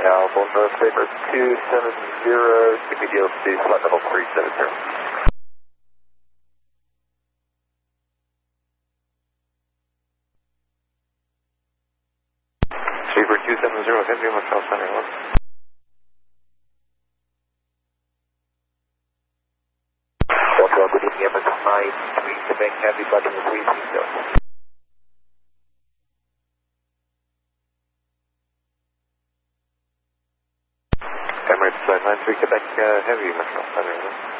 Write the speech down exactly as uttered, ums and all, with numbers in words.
Alpha November two seven zero, C P D L C, flight level three seven zero. Sleeper two seven zero, Heavy Hotel Center one. Hotel, good evening, Emirates nine three, Quebec Heavy, flight level three three zero. Emirates nine three, Quebec uh, Heavy, Hotel Center one.